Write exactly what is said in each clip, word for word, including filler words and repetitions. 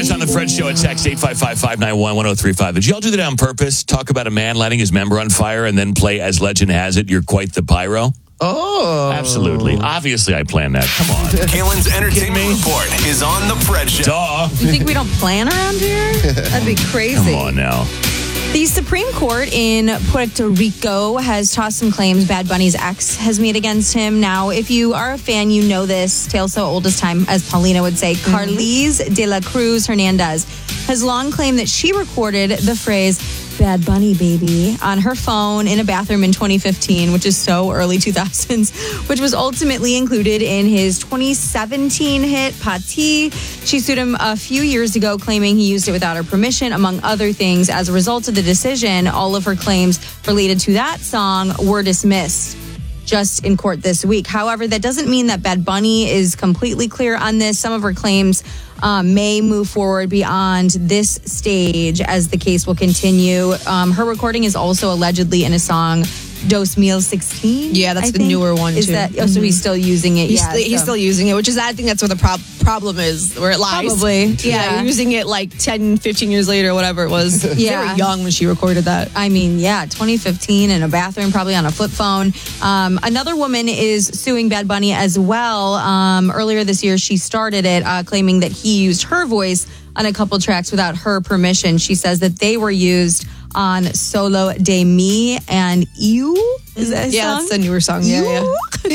us on the Fred Show at text eight five five, five nine one, one oh three five. Did y'all do that on purpose? Talk about a man lighting his member on fire and then play As Legend Has It, You're Quite the Pyro? Oh. Absolutely. Obviously, I planned that. Come on. Kalen's Entertainment Report is on the Fred Show. Duh. You think we don't plan around here? That'd be crazy. Come on now. The Supreme Court in Puerto Rico has tossed some claims Bad Bunny's ex has made against him. Now, if you are a fan, you know this. Tale so old as time, as Paulina would say. Mm-hmm. Carliz de la Cruz Hernandez has long claimed that she recorded the phrase Bad Bunny baby on her phone in a bathroom in twenty fifteen, which is so early two thousands, which was ultimately included in his twenty seventeen hit Pati. She sued him a few years ago, claiming he used it without her permission, among other things. As a result of the decision, all of her claims related to that song were dismissed just in court this week. However, that doesn't mean that Bad Bunny is completely clear on this. Some of her claims um, may move forward beyond this stage as the case will continue. Um, her recording is also allegedly in a song, Dos Mil sixteen. Yeah, that's I the think. newer one, is too. That, oh, so he's still using it. He's, yeah, st- he's so. still using it, which is, I think that's where the prob- problem is, where it lies. Probably. Yeah, Yeah. you're using it like ten, fifteen years later, whatever it was. Yeah. Very young when she recorded that. I mean, yeah, twenty fifteen in a bathroom, probably on a flip phone. Um, another woman is suing Bad Bunny as well. Um, earlier this year, she started it, uh, claiming that he used her voice on a couple tracks without her permission. She says that they were used on Solo de Mi and You. Is that a Yeah, song? that's a newer song. Yeah, yeah.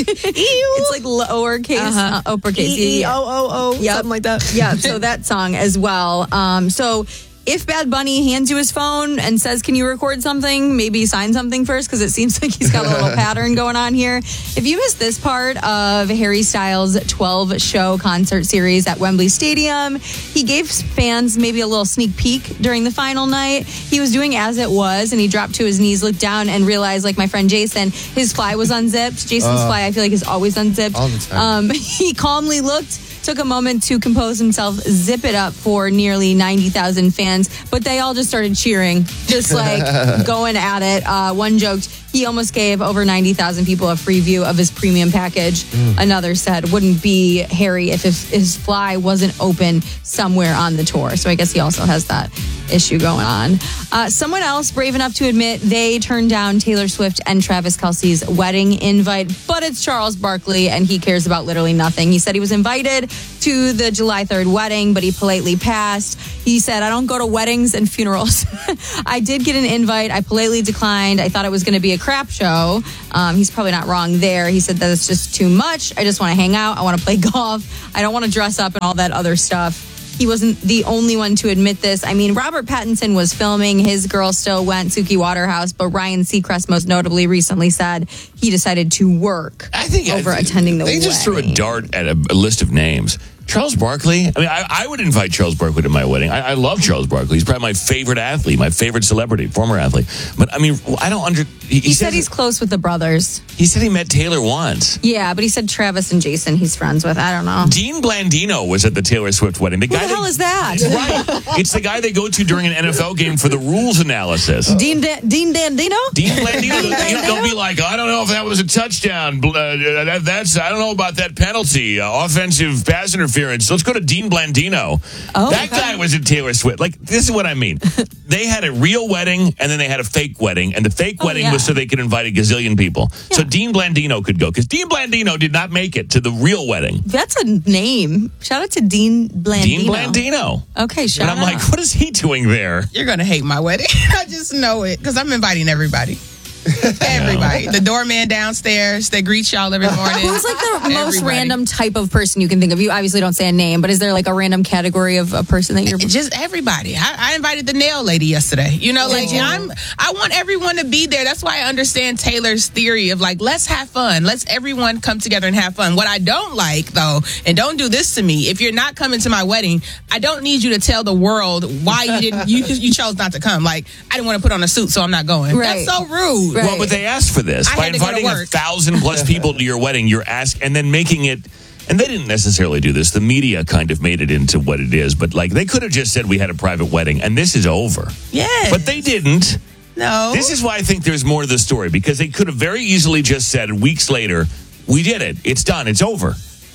It's like lowercase, Uh-huh. uh, uppercase. E E O O O, Yep. something like that. Yeah, so that song as well. Um, so if Bad Bunny hands you his phone and says, can you record something, maybe sign something first, because it seems like he's got a little pattern going on here. If you missed this part of Harry Styles' twelve-show concert series at Wembley Stadium, he gave fans maybe a little sneak peek during the final night. He was doing As It Was, and he dropped to his knees, looked down, and realized, like my friend Jason, his fly was unzipped. Jason's Uh, fly, I feel like, is always unzipped. all the time. Um, he calmly looked, took a moment to compose himself, zip it up for nearly ninety thousand fans, but they all just started cheering, just like going at it. Uh, one joked he almost gave over ninety thousand people a free view of his premium package. Mm. Another said, wouldn't be Harry if his, his fly wasn't open somewhere on the tour. So I guess he also has that issue going on. Uh, someone else brave enough to admit they turned down Taylor Swift and Travis Kelce's wedding invite, but it's Charles Barkley, and he cares about literally nothing. He said he was invited to the July third wedding, but he politely passed. He said, I don't go to weddings and funerals. I did get an invite. I politely declined. I thought it was going to be a crap show. Um, he's probably not wrong there. He said that it's just too much. I just want to hang out. I want to play golf. I don't want to dress up and all that other stuff. He wasn't the only one to admit this. I mean, Robert Pattinson was filming. His girl still went, Suki Waterhouse, but Ryan Seacrest most notably recently said he decided to work I think over I, attending the they wedding. just threw a dart at a, a list of names. Charles Barkley. I mean, I, I would invite Charles Barkley to my wedding. I, I love Charles Barkley. He's probably my favorite athlete, my favorite celebrity, former athlete. But I mean, I don't under. He, He, said he's close with the brothers. He said he met Taylor once. Yeah, but he said Travis and Jason he's friends with. I don't know. Dean Blandino was at the Taylor Swift wedding. The Who guy the hell they, is that? Right. It's the guy they go to during an N F L game for the rules analysis. Dean da- Dean Dandino? Dean Blandino. You know, they'll be like, I don't know if that was a touchdown. Uh, that, that's I don't know about that penalty. Uh, offensive pass interference. Let's go to Dean Blandino. Oh, that okay. guy was at Taylor Swift. Like, this is what I mean. They had a real wedding, and then they had a fake wedding. And the fake Oh, wedding yeah. was so they could invite a gazillion people. So Dean Blandino could go. Because Dean Blandino did not make it to the real wedding. That's a name. Shout out to Dean Blandino. Dean Blandino. Okay, shout And I'm out. like, what is he doing there? You're going to hate my wedding. I just know it because I'm inviting everybody. Everybody. The doorman downstairs, they greet y'all every morning. Who's like the most Everybody. random type of person you can think of? You obviously don't say a name, but is there like a random category of a person that you're... Just everybody. I, I invited the nail lady yesterday. You know, like you? I'm. I want everyone to be there. That's why I understand Taylor's theory of like, let's have fun. Let's everyone come together and have fun. What I don't like though, and don't do this to me. If you're not coming to my wedding, I don't need you to tell the world why you didn't. You you chose not to come. Like I didn't want to put on a suit, so I'm not going. Right. That's so rude. Right. Well, but they asked for this. I By had to go to inviting a work. thousand plus people to your wedding, you're asked, and then making it. And they didn't necessarily do this. The media kind of made it into what it is. But like, they could have just said we had a private wedding, and this is over. Yes. But they didn't. No. This is why I think there's more to the story, because they could have very easily just said weeks later, we did it. It's done. It's over.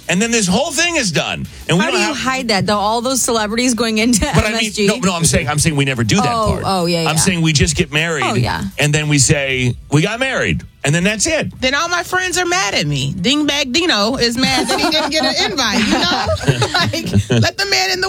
and then this whole thing is done. And we How don't do you have, hide that though? All those celebrities going into But M I S G. mean, no, no, I'm saying, I'm saying we never do that Oh, part. oh, yeah, I'm yeah. saying we just get married. Oh, yeah. And then we say we got married, and then that's it. Then all my friends are mad at me. Dingbag Dino is mad that he didn't get an invite. You know, like let the man in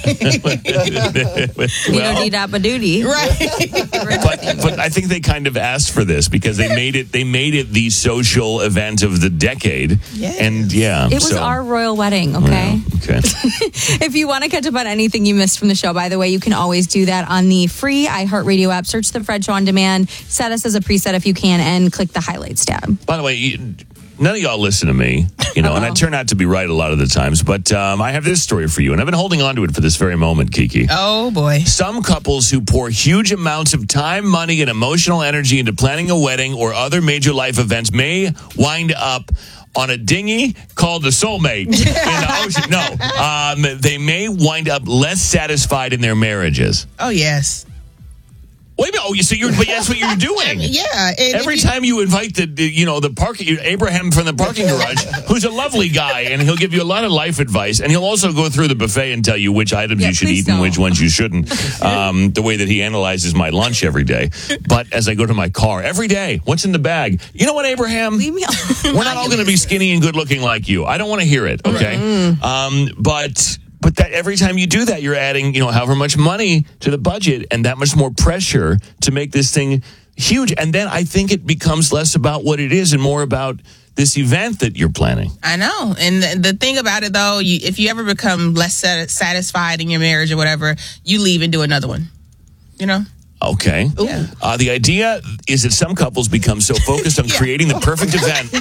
the wedding. Well, Dino Dee Right. but but I think they kind of asked for this because they made it they made it the social event of the decade. Yes. And yeah, It was so- our royal wedding, okay? Yeah, okay. If you want to catch up on anything you missed from the show, by the way, you can always do that on the free iHeartRadio app. Search The Fred Show on Demand, set us as a preset if you can, and click the highlights tab. By the way, you- none of y'all listen to me, you know, and I turn out to be right a lot of the times. But um, I have this story for you, and I've been holding on to it for this very moment, Kiki. Oh boy. Some couples who pour huge amounts of time, money, and emotional energy into planning a wedding or other major life events may wind up on a dinghy called the soulmate in the ocean. No, um, they may wind up less satisfied in their marriages. Oh yes. Wait a minute. Oh, you see, you're, but that's what you're doing. Yeah. and Every if you- time you invite the, the you know, the parking Abraham from the parking garage, who's a lovely guy, and he'll give you a lot of life advice, and he'll also go through the buffet and tell you which items Yeah, you should please eat and don't. which ones you shouldn't. Um, the way that he analyzes my lunch every day. But as I go to my car every day, what's in the bag? You know what, Abraham? Leave me alone. We're not all going to be skinny and good looking like you. I don't want to hear it. Okay, um, but. But that every time you do that, you're adding, you know, however much money to the budget and that much more pressure to make this thing huge. And then I think it becomes less about what it is and more about this event that you're planning. I know. And the, the thing about it, though, you, if you ever become less sat- satisfied in your marriage or whatever, you leave and do another one. You know? Okay. Yeah. Uh, the idea is that some couples become so focused on creating the perfect event.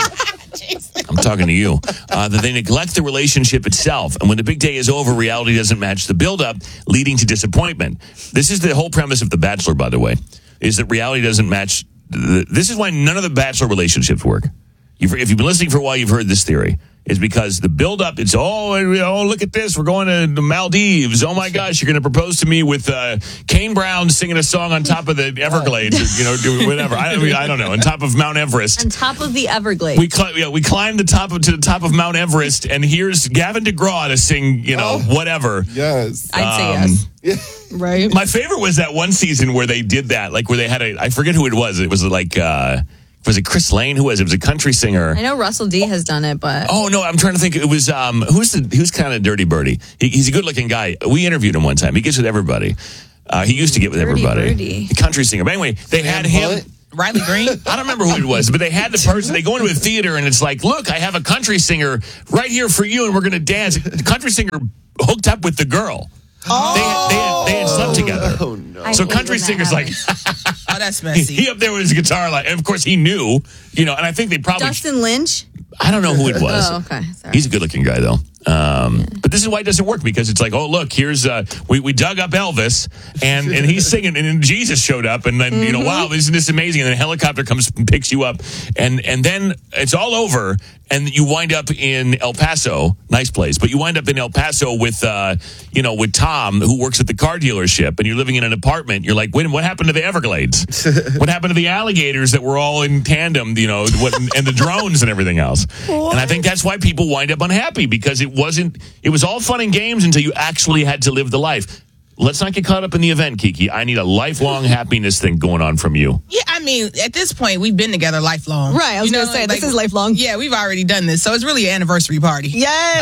I'm talking to you. Uh, that they neglect the relationship itself. And when the big day is over, reality doesn't match the buildup, leading to disappointment. This is the whole premise of The Bachelor, by the way, is that reality doesn't match. The, this is why none of the Bachelor relationships work. You've, if you've been listening for a while, you've heard this theory. Is because the buildup, it's, oh, oh, look at this. We're going to the Maldives. Oh, my gosh, you're going to propose to me with uh, Kane Brown singing a song on top of the Everglades, or, you know, do whatever. I, I, mean, I don't know, on top of Mount Everest. On top of the Everglades. We cli- yeah, we climbed the top of, to the top of Mount Everest, and here's Gavin DeGraw to sing, you know, whatever. Yes. I'd say Um, yes. Right. My favorite was that one season where they did that, like where they had a, I forget who it was. It was like, uh, was it Chris Lane? Who was it? It was a country singer. I know Russell D has done it, but Oh no, I'm trying to think. It was um, who's the who's kind of dirty birdie. He, he's a good looking guy. We interviewed him one time. He gets with everybody. Uh, he used to get with Dirty everybody. birdie. The country singer. But anyway, they had him. Bullitt? Riley Green? I don't remember who it was, but they had the person. They go into a theater and it's like, look, I have a country singer right here for you, and we're going to dance. The country singer hooked up with the girl. Oh. They, had, they, had, they had slept together. Oh, no. I So hate country when that singer's like, happens. Oh, that's messy. he up there with his guitar, like, and of course he knew, you know, and I think they probably, Dustin Lynch. I don't know who it was. Oh, okay. Sorry. He's a good looking guy, though. Um, but this is why it doesn't work, because it's like, oh, look, here's, uh, we, we dug up Elvis and, and he's singing, and then Jesus showed up, and then, you know, wow, isn't this amazing? And then a helicopter comes and picks you up, and, and then it's all over, and you wind up in El Paso, nice place, but you wind up in El Paso with, uh, you know, with Tom, who works at the car dealership, and you're living in an apartment. You're like, wait, what happened to the Everglades? What happened to the alligators that were all in tandem, you know, what, and the drones and everything else? And I think that's why people wind up unhappy, because it wasn't, it was all fun and games until you actually had to live the life. Let's not get caught up in the event, Kiki. I need a lifelong happess thing going on from you. Yeah, I mean, at this point, we've been together lifelong. Right, I was gonna say, this is lifelong. Yeah, we've already done this, so it's really an anniversary party.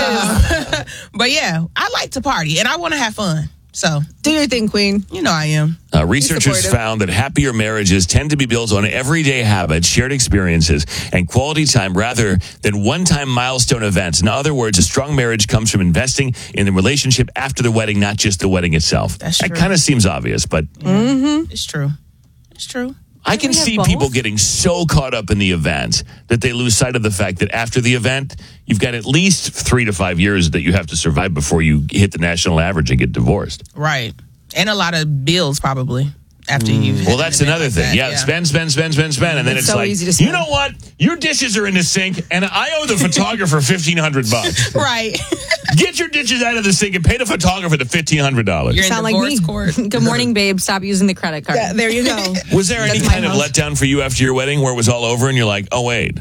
Yes. Uh, but yeah, I like to party, and I want to have fun. So, Do your thing, Queen. you know I am. Uh, researchers supportive. found that happier marriages tend to be built on everyday habits, shared experiences, and quality time rather than one-time milestone events. In other words, a strong marriage comes from investing in the relationship after the wedding, not just the wedding itself. That's That true. kind of seems obvious, but It's true. It's true. I can we have see both? people getting so caught up in the event that they lose sight of the fact that after the event, you've got at least three to five years that you have to survive before you hit the national average and get divorced. Right. And a lot of bills, probably, after you've had Well, an that's event another like thing. that. Yeah, spend, spend, spend, spend, spend, and then It's it's, so like, easy to you spend. know what? Your dishes are in the sink, and I owe the photographer fifteen hundred bucks. Right. Get your dishes out of the sink and pay the photographer the fifteen hundred dollars. You're in Sound like divorce me. court. Good morning, babe. Stop using the credit card. Yeah, there you go. Was there any That's my kind of house. letdown for you after your wedding where it was all over and you're like, oh wait,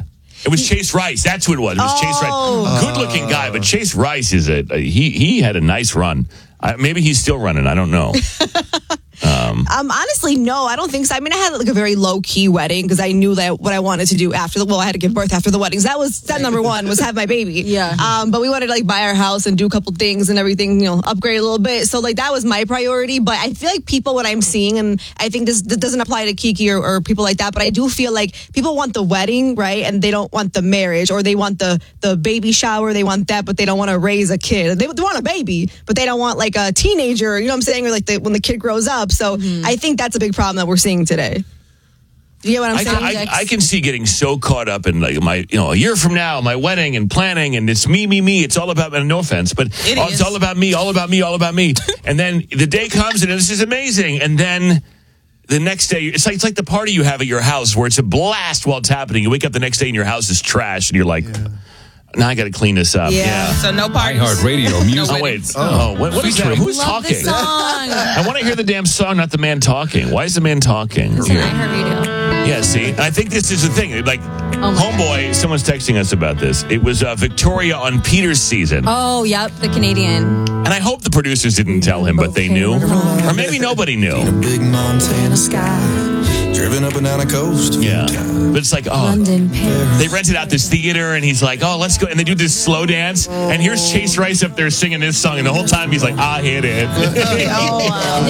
It was Chase Rice. That's what it was. It was Oh. Chase Rice. Good-looking guy, but Chase Rice is a, a he. He had a nice run. I, maybe he's still running. I don't know. Um, honestly, no, I don't think so. I mean, I had like a very low key wedding because I knew that what I wanted to do after the, well, I had to give birth after the weddings. That was step number one was have my baby. Yeah. Um, but we wanted to like buy our house and do a couple things and everything, you know, upgrade a little bit. So like that was my priority. But I feel like people, what I'm seeing, and I think this, this doesn't apply to Kiki or, or people like that, but I do feel like people want the wedding, right? And they don't want the marriage, or they want the, the baby shower. They want that, but they don't want to raise a kid. They, they want a baby, but they don't want like a teenager, you know what I'm saying? Or like the, when the kid grows up. So I think that's a big problem that we're seeing today. You get what I'm I saying? can, I, I can see getting so caught up in like my, you know, a year from now, my wedding and planning, and it's me, me, me. It's all about, and no offense, but It oh, is. it's all about me, all about me, all about me. And then the day comes, and this is amazing. And then the next day, it's like it's like the party you have at your house where it's a blast while it's happening. You wake up the next day and your house is trash, and you're like, now I got to clean this up. Yeah. Yeah. So no parties. iHeartRadio music. Oh wait! Oh, what, what is that? Who's Love talking? the song. I want to hear the damn song, not the man talking. Why is the man talking? It's an iHeartRadio. Yeah, see, and I think this is the thing. Like, my homeboy, someone's texting us about this. It was uh, Victoria on Peter's season, Oh, yep, the Canadian. and I hope the producers didn't tell him, but they knew, or maybe nobody knew. Big Montana sky, driven up and down a coast. Yeah, but it's like, oh, London, Paris. they rented out this theater, and he's like, oh, let's go, and they do this slow dance, and here's Chase Rice up there singing this song, and the whole time he's like, I hit it. Oh, wow.